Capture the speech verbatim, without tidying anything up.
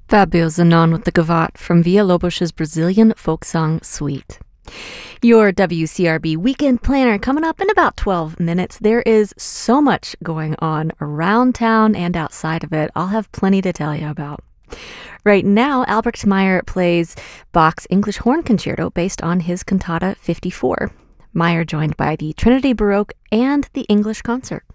Fabio Zanon with the Gavotte from Villa-Lobos's Brazilian folk song Suite. Your W C R B Weekend Planner coming up in about twelve minutes. There is so much going on around town and outside of it. I'll have plenty to tell you about. Right now, Albrecht Meyer plays Bach's English Horn Concerto based on his Cantata fifty-four. Meyer joined by the Trinity Baroque and the English Concert.